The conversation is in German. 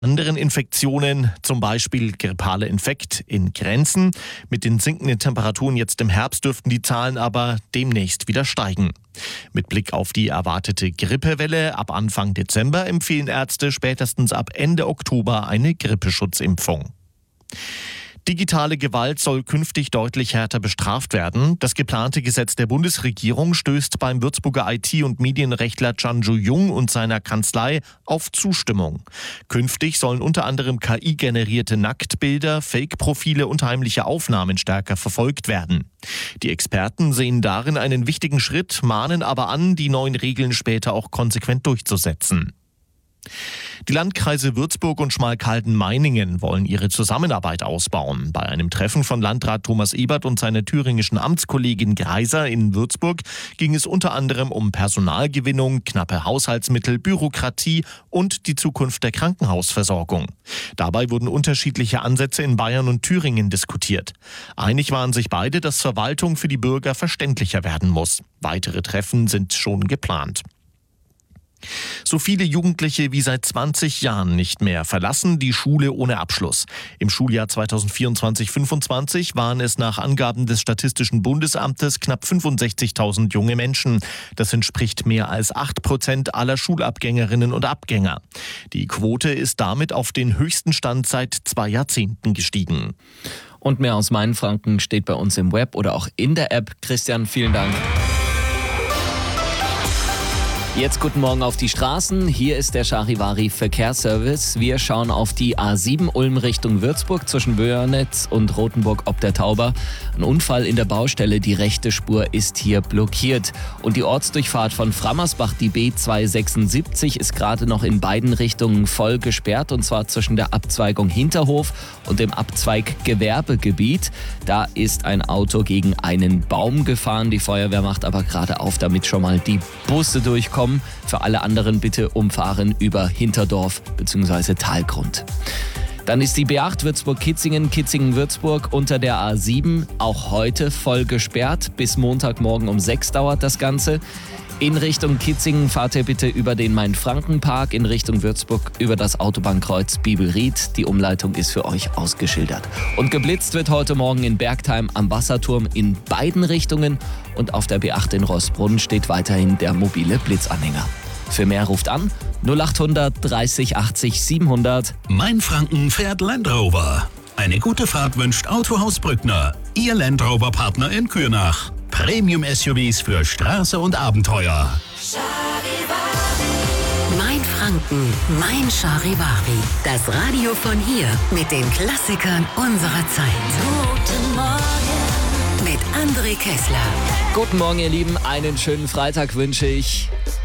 anderen Infektionen, zum Beispiel grippaler Infekt, in Grenzen. Mit den sinkenden Temperaturen jetzt im Herbst dürften die Zahlen aber demnächst wieder steigen. Mit Blick auf die erwartete Grippewelle ab Anfang Dezember empfehlen Ärzte spätestens ab Ende Oktober eine Grippeschutzimpfung. Digitale Gewalt soll künftig deutlich härter bestraft werden. Das geplante Gesetz der Bundesregierung stößt beim Würzburger IT- und Medienrechtler Chanju Jung und seiner Kanzlei auf Zustimmung. Künftig sollen unter anderem KI-generierte Nacktbilder, Fake-Profile und heimliche Aufnahmen stärker verfolgt werden. Die Experten sehen darin einen wichtigen Schritt, mahnen aber an, die neuen Regeln später auch konsequent durchzusetzen. Die Landkreise Würzburg und Schmalkalden-Meiningen wollen ihre Zusammenarbeit ausbauen. Bei einem Treffen von Landrat Thomas Ebert und seiner thüringischen Amtskollegin Greiser in Würzburg ging es unter anderem um Personalgewinnung, knappe Haushaltsmittel, Bürokratie und die Zukunft der Krankenhausversorgung. Dabei wurden unterschiedliche Ansätze in Bayern und Thüringen diskutiert. Einig waren sich beide, dass Verwaltung für die Bürger verständlicher werden muss. Weitere Treffen sind schon geplant. So viele Jugendliche wie seit 20 Jahren nicht mehr verlassen die Schule ohne Abschluss. Im Schuljahr 2024/25 waren es nach Angaben des Statistischen Bundesamtes knapp 65.000 junge Menschen. Das entspricht mehr als 8% aller Schulabgängerinnen und Abgänger. Die Quote ist damit auf den höchsten Stand seit 2 Jahrzehnten gestiegen. Und mehr aus Mainfranken steht bei uns im Web oder auch in der App. Christian, vielen Dank. Jetzt guten Morgen auf die Straßen. Hier ist der Charivari Verkehrsservice. Wir schauen auf die A7 Ulm Richtung Würzburg zwischen Wörnitz und Rothenburg ob der Tauber. Ein Unfall in der Baustelle, die rechte Spur ist hier blockiert. Und die Ortsdurchfahrt von Frammersbach, die B276, ist gerade noch in beiden Richtungen voll gesperrt. Und zwar zwischen der Abzweigung Hinterhof und dem Abzweig Gewerbegebiet. Da ist ein Auto gegen einen Baum gefahren. Die Feuerwehr macht aber gerade auf, damit schon mal die Busse durchkommen. Für alle anderen bitte umfahren über Hinterdorf bzw. Talgrund. Dann ist die B8 Würzburg-Kitzingen, Kitzingen-Würzburg unter der A7 auch heute voll gesperrt. Bis Montagmorgen um 6 dauert das Ganze. In Richtung Kitzingen fahrt ihr bitte über den Main-Franken-Park, in Richtung Würzburg über das Autobahnkreuz Bibelried. Die Umleitung ist für euch ausgeschildert. Und geblitzt wird heute Morgen in Bergtheim am Wasserturm in beiden Richtungen. Und auf der B8 in Roßbrunn steht weiterhin der mobile Blitzanhänger. Für mehr ruft an 0800 30 80 700. Mainfranken fährt Land Rover. Eine gute Fahrt wünscht Autohaus Brückner, Ihr Land Rover-Partner in Kürnach. Premium-SUVs für Straße und Abenteuer. Mainfranken, mein Charivari. Das Radio von hier mit den Klassikern unserer Zeit. Guten Morgen mit André Kessler. Guten Morgen, ihr Lieben. Einen schönen Freitag wünsche ich.